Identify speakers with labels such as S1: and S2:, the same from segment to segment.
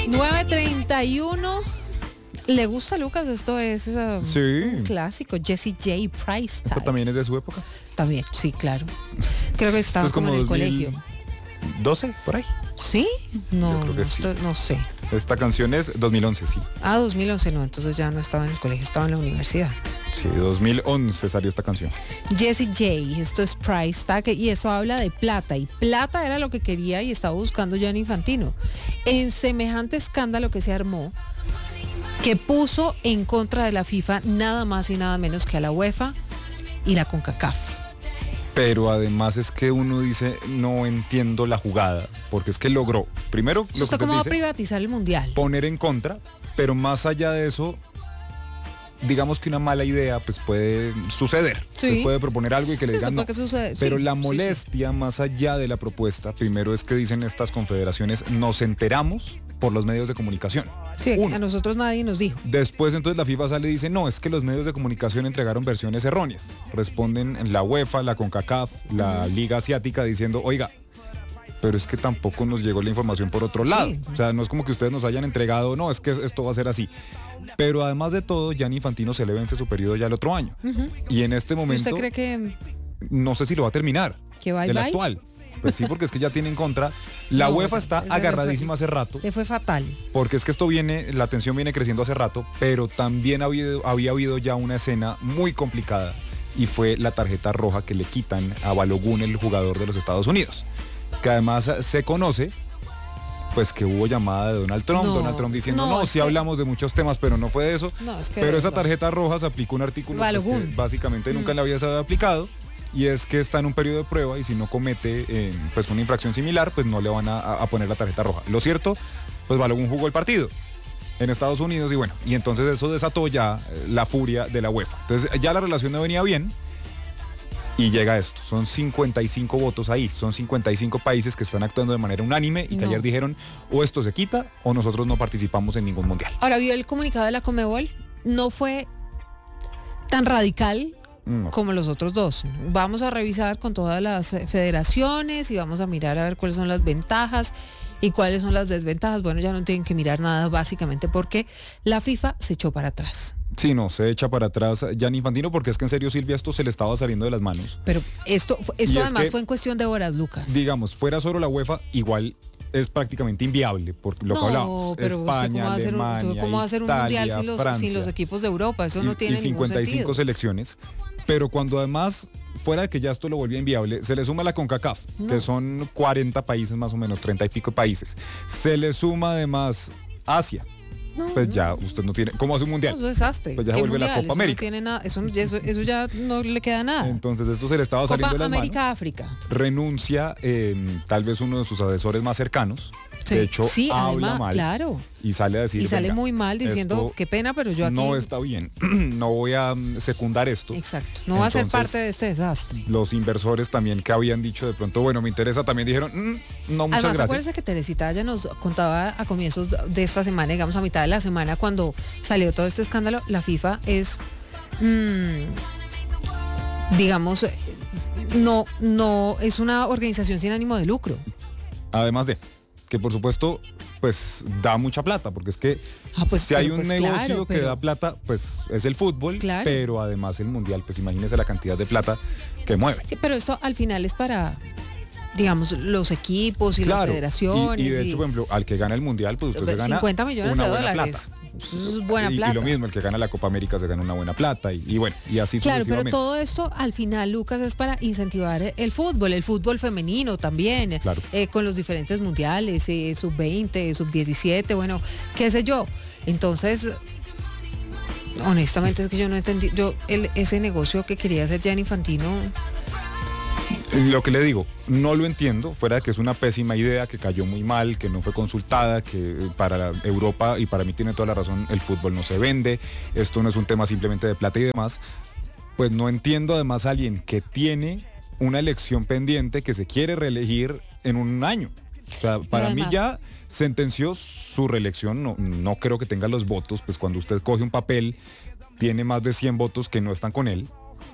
S1: 9:31. ¿Le gusta a Lucas? Esto es
S2: Sí.
S1: un clásico. Jessie J. Price Tag.
S2: ¿Esto también es de su época?
S1: También, sí, claro. Creo que estaba
S2: Esto es
S1: como en el
S2: 2012,
S1: colegio.
S2: por ahí.
S1: ¿Sí? No,
S2: Yo creo que sí.
S1: no sé.
S2: Esta canción es 2011, sí.
S1: 2011 no, entonces ya no estaba en el colegio, estaba en la universidad.
S2: Sí, 2011 salió esta canción.
S1: Jessie J, esto es Price Tag y eso habla de plata. Y plata era lo que quería y estaba buscando Gianni Infantino. En semejante escándalo que se armó, que puso en contra de la FIFA nada más y nada menos que a la UEFA y la CONCACAF.
S2: Pero además es que uno dice, no entiendo la jugada, porque es que logró, primero, lo que
S1: ¿Esto
S2: usted
S1: cómo va a
S2: dice,
S1: privatizar el mundial?
S2: poner en contra, pero más allá de eso, digamos que una mala idea pues puede suceder.
S1: Sí.
S2: Usted puede proponer algo y que le
S1: Sí,
S2: digan
S1: esto
S2: no.
S1: puede que suceda.
S2: Pero
S1: Sí,
S2: la
S1: sí, sí.
S2: molestia más allá de la propuesta, primero es que dicen estas confederaciones, nos enteramos por los medios de comunicación.
S1: Sí,
S2: Uno.
S1: a nosotros nadie nos dijo.
S2: Después entonces la FIFA sale y dice, no, es que los medios de comunicación entregaron versiones erróneas. Responden la UEFA, la CONCACAF, la Liga Asiática diciendo, oiga, pero es que tampoco nos llegó la información por otro lado.
S1: Sí.
S2: O sea, no es como que ustedes nos hayan entregado, no, es que esto va a ser así. Pero además de todo, Gianni Infantino se le vence su periodo ya el otro año. Y en este momento,
S1: ¿Usted cree que
S2: no sé si lo va a terminar.
S1: Que bye,
S2: el
S1: bye?
S2: actual. Pues sí, porque es que ya tiene en contra. La
S1: No,
S2: UEFA
S1: ese-
S2: está
S1: ese
S2: agarradísima hace rato.
S1: le fue fatal?
S2: Porque es que esto viene, la tensión viene creciendo hace rato, pero también había habido ya una escena muy complicada y fue la tarjeta roja que le quitan a Balogun, el jugador de los Estados Unidos, que además se conoce pues que hubo llamada de Donald Trump,
S1: No,
S2: Donald Trump diciendo, no,
S1: es
S2: sí
S1: que-
S2: hablamos de muchos temas, pero no fue de eso.
S1: No, es que
S2: Pero
S1: de
S2: esa
S1: verdad.
S2: tarjeta roja se aplicó un artículo pues, que
S1: Balogun.
S2: básicamente nunca le había sido aplicado. Y es que está en un periodo de prueba y si no comete pues una infracción similar, pues no le van a poner la tarjeta roja. Lo cierto, pues Balogun jugó el partido en Estados Unidos y bueno, y entonces eso desató ya la furia de la UEFA. Entonces ya la relación no venía bien y llega esto. Son 55 votos ahí, son 55 países que están actuando de manera unánime y que
S1: No.
S2: ayer dijeron o esto se quita o nosotros no participamos en ningún mundial.
S1: Ahora, vio el comunicado de la Conmebol, no fue tan radical
S2: No.
S1: como los otros dos. Vamos a revisar con todas las federaciones y vamos a mirar a ver cuáles son las ventajas y cuáles son las desventajas. Bueno, ya no tienen que mirar nada básicamente porque la FIFA se echó para atrás.
S2: Sí, no, se echa para atrás Gianni Infantino porque es que en serio, Silvia, esto se le estaba saliendo de las manos.
S1: Pero esto
S2: Y es
S1: además
S2: que,
S1: fue en cuestión de horas, Lucas.
S2: digamos, fuera solo la UEFA, igual es prácticamente inviable, por lo que hablábamos.
S1: pero
S2: España,
S1: usted cómo va a hacer un
S2: Italia,
S1: mundial sin los
S2: Francia,
S1: equipos de Europa, eso no tiene
S2: y
S1: ningún
S2: 55
S1: sentido.
S2: selecciones. Pero cuando además, fuera de que ya esto lo volvía inviable, se le suma la CONCACAF,
S1: No.
S2: que son 40 países más o menos, 30 y pico países. Se le suma además Asia.
S1: No,
S2: Pues
S1: no.
S2: ya usted no tiene, ¿cómo hace un mundial?
S1: Eso es desastre.
S2: Pues ya
S1: ¿Qué
S2: vuelve la
S1: mundial?
S2: Copa
S1: Eso
S2: América.
S1: No tiene nada, eso ya no le queda nada.
S2: Entonces esto se le estaba
S1: Copa
S2: saliendo de las manos.
S1: América-África.
S2: Renuncia tal vez uno de sus asesores más cercanos.
S1: Sí,
S2: De hecho,
S1: sí,
S2: habla
S1: además,
S2: mal
S1: claro.
S2: y sale a decir,
S1: Y sale
S2: "Venga,
S1: muy mal diciendo,
S2: esto
S1: qué pena, pero yo aquí...
S2: no está bien, no voy a secundar esto".
S1: Exacto, no va a ser
S2: Entonces,
S1: parte de este desastre.
S2: Los inversores también que habían dicho de pronto, bueno, me interesa, también dijeron, no, muchas
S1: Además,
S2: gracias.
S1: acuérdense que Teresita ya nos contaba a comienzos de esta semana, digamos a mitad de la semana, cuando salió todo este escándalo, la FIFA es, digamos, no es una organización sin ánimo de lucro.
S2: Además de que por supuesto, pues da mucha plata, porque es que
S1: Pues,
S2: si hay
S1: pero,
S2: un
S1: pues,
S2: negocio
S1: claro,
S2: que
S1: pero-
S2: da plata, pues es el fútbol,
S1: Claro.
S2: pero además el mundial, pues imagínese la cantidad de plata que mueve.
S1: Sí, pero esto al final es para, digamos, los equipos y las
S2: Claro,
S1: federaciones.
S2: y de hecho, por ejemplo, al que gana el mundial, pues usted se gana
S1: 50 millones
S2: una
S1: de
S2: buena
S1: dólares.
S2: plata.
S1: Eso es buena
S2: Y
S1: plata.
S2: lo mismo, el que gana la Copa América se gana una buena plata y bueno, y así
S1: Claro, pero
S2: sucesivamente.
S1: todo esto al final, Lucas, es para incentivar el fútbol femenino también,
S2: Claro.
S1: con los diferentes mundiales, sub-20, sub-17, bueno, qué sé yo. Entonces, honestamente es que yo no entendí, ese negocio que quería hacer Gianni Infantino,
S2: Lo que le digo, no lo entiendo, fuera de que es una pésima idea, que cayó muy mal, que no fue consultada, que para Europa, y para mí tiene toda la razón, el fútbol no se vende, esto no es un tema simplemente de plata y demás, pues no entiendo además a alguien que tiene una elección pendiente que se quiere reelegir en un año. O sea, para mí
S1: además-
S2: ya sentenció su reelección, no creo que tenga los votos, pues cuando usted coge un papel, tiene más de 100 votos que no están con él.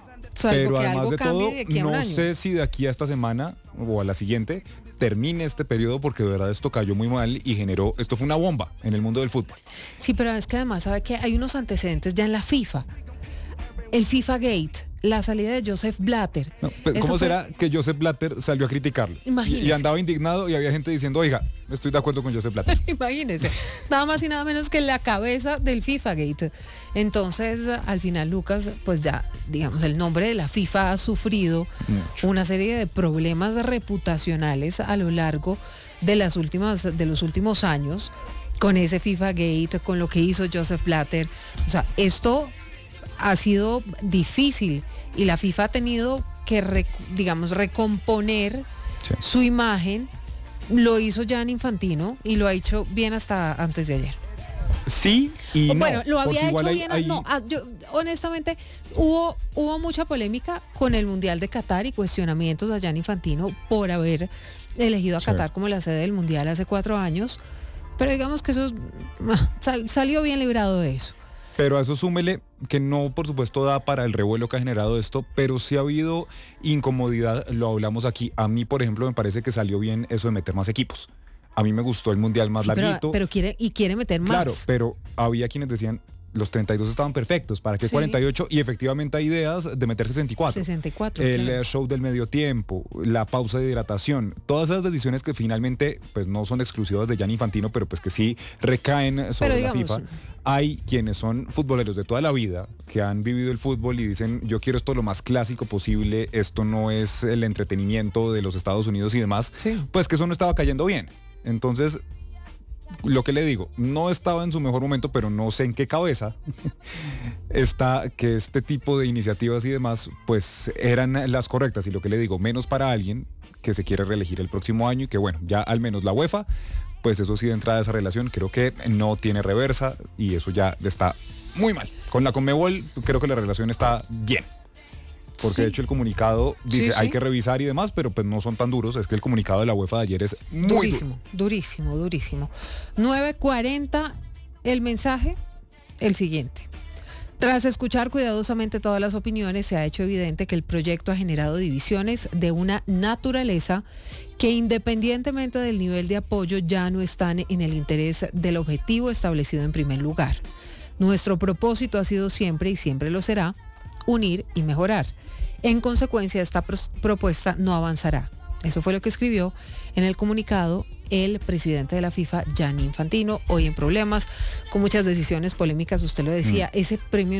S1: Salvo
S2: pero
S1: que
S2: además
S1: algo
S2: de
S1: cambie
S2: todo,
S1: de aquí a un
S2: no
S1: año.
S2: sé si de aquí a esta semana o a la siguiente termine este periodo, porque de verdad esto cayó muy mal y generó, esto fue una bomba en el mundo del fútbol.
S1: Sí, pero es que además sabe que hay unos antecedentes ya en la FIFA. El FIFA Gate, la salida de Joseph Blatter.
S2: No, pues,
S1: Eso
S2: ¿cómo
S1: fue-
S2: será que Joseph Blatter salió a criticarlo?
S1: Imagínese.
S2: Y andaba indignado y había gente diciendo, oiga, estoy de acuerdo con Joseph Blatter.
S1: Imagínense, nada más y nada menos que la cabeza del FIFA Gate. Entonces, al final, Lucas, pues ya, digamos, el nombre de la FIFA ha sufrido
S2: Mucho.
S1: una serie de problemas reputacionales a lo largo de los últimos años, con ese FIFA Gate, con lo que hizo Joseph Blatter. O sea, esto ha sido difícil y la FIFA ha tenido que, digamos, recomponer
S2: Sí.
S1: su imagen. Lo hizo Gianni Infantino y lo ha hecho bien hasta antes de ayer.
S2: Sí y no.
S1: Bueno, lo
S2: porque
S1: había
S2: igual
S1: hecho
S2: hay-
S1: bien.
S2: hay-
S1: No, yo honestamente hubo mucha polémica con el Mundial de Qatar y cuestionamientos a Gianni Infantino por haber elegido a
S2: Sí.
S1: Qatar como la sede del Mundial hace 4 años. Pero digamos que eso salió bien librado de eso.
S2: Pero a eso súmele que no, por supuesto, da para el revuelo que ha generado esto, pero sí ha habido incomodidad, lo hablamos aquí. A mí, por ejemplo, me parece que salió bien eso de meter más equipos. A mí me gustó el Mundial más
S1: Sí,
S2: larguito.
S1: pero quiere meter más.
S2: Claro, pero había quienes decían, los 32 estaban perfectos, ¿para qué
S1: Sí.
S2: 48? Y efectivamente hay ideas de meter 64.
S1: 64.
S2: El
S1: claro.
S2: show del medio tiempo, la pausa de hidratación, todas esas decisiones que finalmente pues no son exclusivas de Gianni Infantino, pero pues que sí recaen sobre
S1: Pero
S2: la
S1: digamos,
S2: FIFA. Hay quienes son futboleros de toda la vida, que han vivido el fútbol y dicen, yo quiero esto lo más clásico posible, esto no es el entretenimiento de los Estados Unidos y demás,
S1: Sí.
S2: pues que eso no estaba cayendo bien. Entonces, lo que le digo, no estaba en su mejor momento, pero no sé en qué cabeza está que este tipo de iniciativas y demás, pues eran las correctas. Y lo que le digo, menos para alguien que se quiere reelegir el próximo año y que bueno, ya al menos la UEFA, pues eso sí de entrada esa relación creo que no tiene reversa y eso ya está muy mal. Con la Conmebol creo que la relación está bien. Porque
S1: Sí.
S2: de hecho el comunicado dice
S1: Sí,
S2: hay
S1: sí.
S2: que revisar y demás, pero pues no son tan duros. Es que el comunicado de la UEFA de ayer es muy duro.
S1: Durísimo, durísimo. 9:40, el mensaje, el siguiente. Tras escuchar cuidadosamente todas las opiniones, se ha hecho evidente que el proyecto ha generado divisiones de una naturaleza que independientemente del nivel de apoyo ya no están en el interés del objetivo establecido en primer lugar. Nuestro propósito ha sido siempre y siempre lo será unir y mejorar. En consecuencia, esta propuesta no avanzará. Eso fue lo que escribió en el comunicado el presidente de la FIFA, Gianni Infantino, hoy en problemas, con muchas decisiones polémicas, usted lo decía, ese premio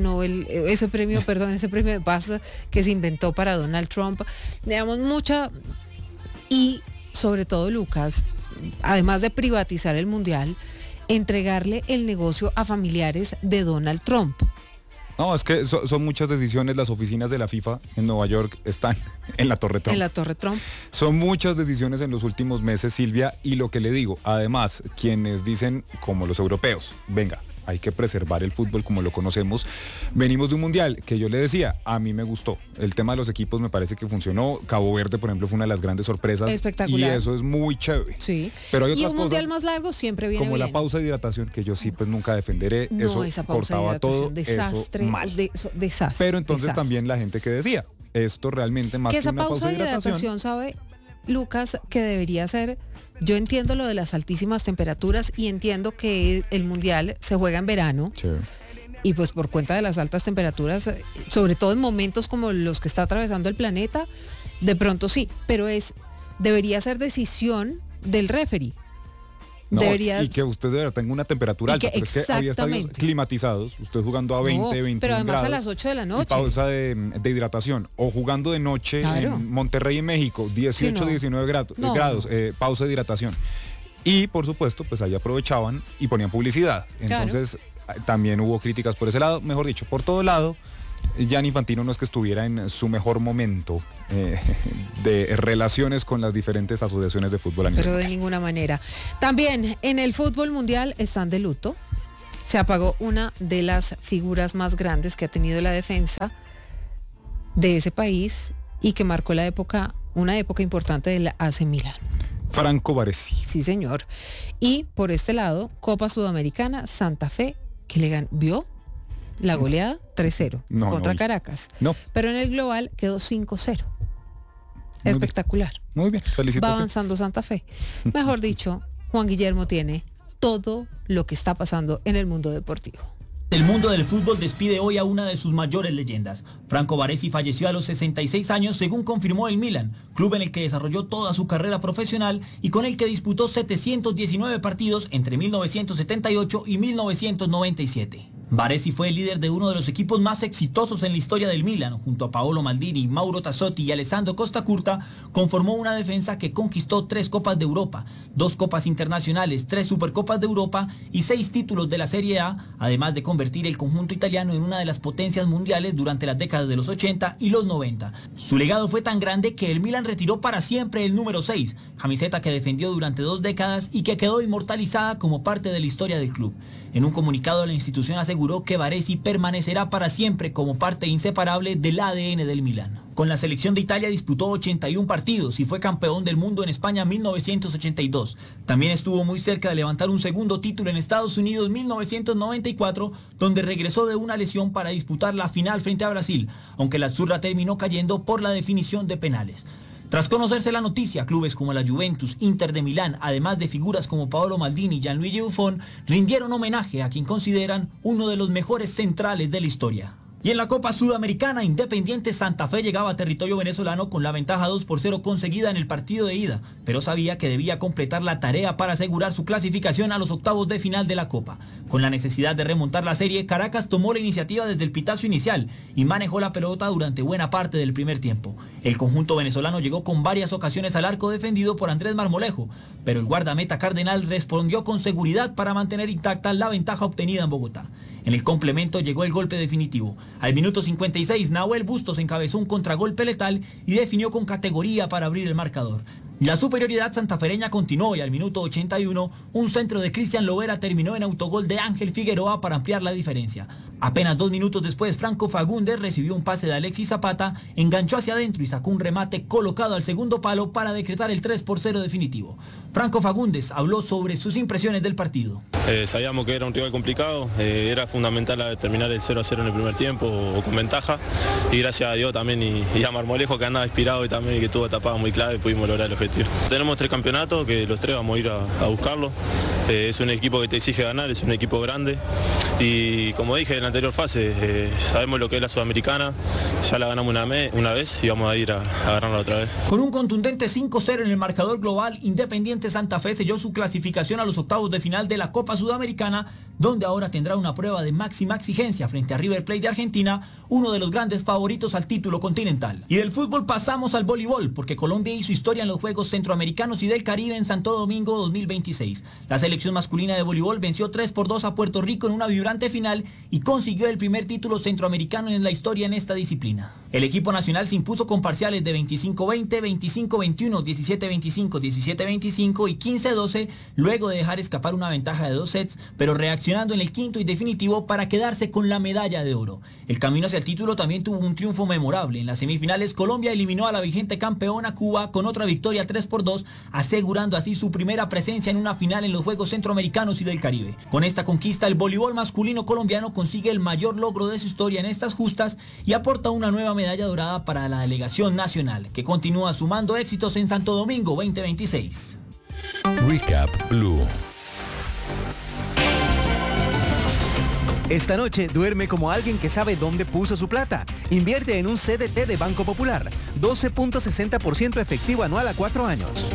S1: de paz que se inventó para Donald Trump, digamos, mucha, y sobre todo, Lucas, además de privatizar el Mundial, entregarle el negocio a familiares de Donald Trump.
S2: No, es que son muchas decisiones. Las oficinas de la FIFA en Nueva York están en la Torre Trump.
S1: En la Torre Trump.
S2: Son muchas decisiones en los últimos meses, Silvia, y lo que le digo, además, quienes dicen, como los europeos, venga, hay que preservar el fútbol como lo conocemos. Venimos de un mundial que yo le decía, a mí me gustó. El tema de los equipos me parece que funcionó. Cabo Verde, por ejemplo, fue una de las grandes sorpresas.
S1: Espectacular.
S2: Y eso es muy chévere.
S1: Sí.
S2: Pero hay
S1: Y
S2: otras
S1: un mundial
S2: cosas,
S1: más largo siempre viene
S2: como
S1: bien.
S2: la pausa de hidratación, que yo sí pues nunca defenderé.
S1: No,
S2: eso
S1: esa pausa de
S2: cortaba todo,
S1: hidratación, desastre,
S2: eso mal.
S1: desastre.
S2: Pero entonces
S1: desastre.
S2: también la gente que decía, esto realmente más
S1: Que
S2: que
S1: esa
S2: una
S1: pausa de hidratación, ¿sabe, Lucas, que debería ser? Yo entiendo lo de las altísimas temperaturas y entiendo que el mundial se juega en verano.
S2: Sí.
S1: Y pues por cuenta de las altas temperaturas, sobre todo en momentos como los que está atravesando el planeta, de pronto sí, pero debería ser decisión del referee.
S2: No,
S1: Debería...
S2: y que usted de verdad tenga una temperatura
S1: Y
S2: alta,
S1: que
S2: pero es que había estadios
S1: exactamente.
S2: climatizados, usted jugando a 20,
S1: No,
S2: 21
S1: pero además
S2: grados,
S1: a las 8 de la
S2: y
S1: noche.
S2: pausa de hidratación, o jugando de noche
S1: Claro.
S2: en Monterrey, en México, 18,
S1: Sí, no.
S2: 19 grados,
S1: No,
S2: pausa de hidratación. Y por supuesto, pues ahí aprovechaban y ponían publicidad.
S1: Claro.
S2: Entonces, también hubo críticas por ese lado, mejor dicho, por todo lado. Gianni Infantino no es que estuviera en su mejor momento de relaciones con las diferentes asociaciones de fútbol a nivel
S1: Pero de
S2: mundial.
S1: ninguna manera. También en el fútbol mundial están de luto. Se apagó una de las figuras más grandes que ha tenido la defensa de ese país y que marcó una época importante del AC Milán.
S2: Franco Baresi.
S1: Sí, señor. Y por este lado, Copa Sudamericana, Santa Fe, que le ganó, ¿vio? La goleada 3-0
S2: No,
S1: contra
S2: no vi.
S1: Caracas.
S2: No.
S1: Pero en el global quedó 5-0. Espectacular.
S2: Muy bien,
S1: Va
S2: felicitaciones.
S1: avanzando Santa Fe. Mejor dicho, Juan Guillermo tiene todo lo que está pasando en el mundo deportivo.
S3: El mundo del fútbol despide hoy a una de sus mayores leyendas. Franco Baresi falleció a los 66 años, según confirmó el Milan, club en el que desarrolló toda su carrera profesional y con el que disputó 719 partidos entre 1978 y 1997. Baresi fue el líder de uno de los equipos más exitosos en la historia del Milan. Junto a Paolo Maldini, Mauro Tassotti y Alessandro Costacurta, conformó una defensa que conquistó 3 Copas de Europa, 2 Copas Internacionales, 3 Supercopas de Europa y 6 títulos de la Serie A, además de convertir el conjunto italiano en una de las potencias mundiales durante las décadas de los 80 y los 90. Su legado fue tan grande que el Milan retiró para siempre el número 6, camiseta que defendió durante 2 décadas y que quedó inmortalizada como parte de la historia del club. En un comunicado, la institución aseguró que Baresi permanecerá para siempre como parte inseparable del ADN del Milan. Con la selección de Italia disputó 81 partidos y fue campeón del mundo en España en 1982. También estuvo muy cerca de levantar un segundo título en Estados Unidos en 1994, donde regresó de una lesión para disputar la final frente a Brasil, aunque la Azzurra terminó cayendo por la definición de penales. Tras conocerse la noticia, clubes como la Juventus, Inter de Milán, además de figuras como Paolo Maldini y Gianluigi Buffon, rindieron homenaje a quien consideran uno de los mejores centrales de la historia. Y en la Copa Sudamericana, Independiente Santa Fe llegaba a territorio venezolano con la ventaja 2-0 conseguida en el partido de ida, pero sabía que debía completar la tarea para asegurar su clasificación a los octavos de final de la Copa. Con la necesidad de remontar la serie, Caracas tomó la iniciativa desde el pitazo inicial y manejó la pelota durante buena parte del primer tiempo. El conjunto venezolano llegó con varias ocasiones al arco defendido por Andrés Marmolejo, pero el guardameta cardenal respondió con seguridad para mantener intacta la ventaja obtenida en Bogotá. En el complemento llegó el golpe definitivo. Al minuto 56, Nahuel Bustos encabezó un contragolpe letal y definió con categoría para abrir el marcador. La superioridad santafereña continuó y al minuto 81, un centro de Cristian Lovera terminó en autogol de Ángel Figueroa para ampliar la diferencia. Apenas 2 minutos después, Franco Fagundes recibió un pase de Alexis Zapata, enganchó hacia adentro y sacó un remate colocado al segundo palo para decretar el 3-0 definitivo. Franco Fagundes habló sobre sus impresiones del partido.
S4: Sabíamos que era un rival complicado, era fundamental terminar el 0-0 en el primer tiempo o con ventaja, y gracias a Dios también y a Marmolejo, que andaba inspirado y también que tuvo tapadas muy clave, pudimos lograr el objetivo. Tenemos 3 campeonatos, que los 3 vamos a ir a buscarlos. Es un equipo que te exige ganar, es un equipo grande y como dije en la anterior fase, sabemos lo que es la Sudamericana, ya la ganamos una vez y vamos a ir a ganarla otra vez.
S3: Con un contundente 5-0 en el marcador global, Independiente Santa Fe selló su clasificación a los octavos de final de la Copa Sudamericana, donde ahora tendrá una prueba de máxima exigencia frente a River Plate de Argentina, uno de los grandes favoritos al título continental. Y del fútbol pasamos al voleibol, porque Colombia hizo historia en los Juegos Centroamericanos y del Caribe en Santo Domingo 2026. La selección masculina de voleibol venció 3-2 a Puerto Rico en una vibrante final y consiguió el primer título centroamericano en la historia en esta disciplina. El equipo nacional se impuso con parciales de 25-20, 25-21, 17-25, 17-25 y 15-12, luego de dejar escapar una ventaja de 2 sets, pero reaccionando en el quinto y definitivo para quedarse con la medalla de oro. El camino hacia el título también tuvo un triunfo memorable. En las semifinales, Colombia eliminó a la vigente campeona Cuba con otra victoria 3-2, asegurando así su primera presencia en una final en los Juegos Centroamericanos y del Caribe. Con esta conquista, el voleibol masculino colombiano consigue el mayor logro de su historia en estas justas y aporta una nueva medalla dorada para la delegación nacional, que continúa sumando éxitos en Santo Domingo 2026.
S5: Recap Blue.
S6: Esta noche duerme como alguien que sabe dónde puso su plata. Invierte en un CDT de Banco Popular. 12.60% efectivo anual a 4 años.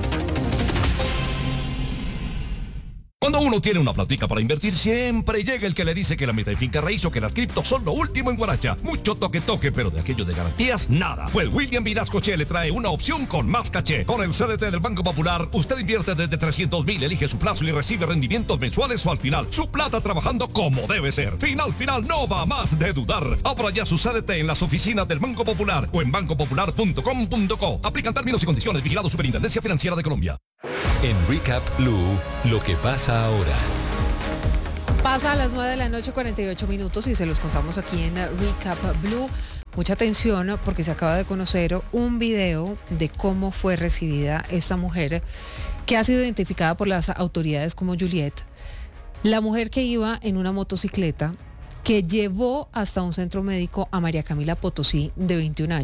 S5: Cuando uno tiene una platica para invertir, siempre llega el que le dice que la meta de finca raíz o que las criptos son lo último en Guaracha. Mucho toque, pero de aquello de garantías, nada. Pues William Vinascoche le trae una opción con más caché. Con el CDT del Banco Popular, usted invierte desde 300,000, elige su plazo y recibe rendimientos mensuales o al final. Su plata trabajando como debe ser. Final, no va más de dudar. Abra ya su CDT en las oficinas del Banco Popular o en bancopopular.com.co. Aplican términos y condiciones. Vigilado Superintendencia Financiera de Colombia.
S7: En Recap Blue, lo que pasa ahora.
S1: Pasa a las 9 de la noche, 48 minutos, y se los contamos aquí en Recap Blue. Mucha atención porque se acaba de conocer un video de cómo fue recibida esta mujer que ha sido identificada por las autoridades como Juliet. La mujer que iba en una motocicleta que llevó hasta un centro médico a María Camila Potosí, de 21 años.